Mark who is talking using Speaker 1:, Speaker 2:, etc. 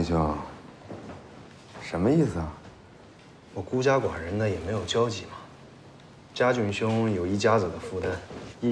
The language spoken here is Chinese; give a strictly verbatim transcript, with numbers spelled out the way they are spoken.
Speaker 1: 兄，什么意思啊？
Speaker 2: 我孤家寡人的，也没有交集嘛。家俊兄有一家子的负担，一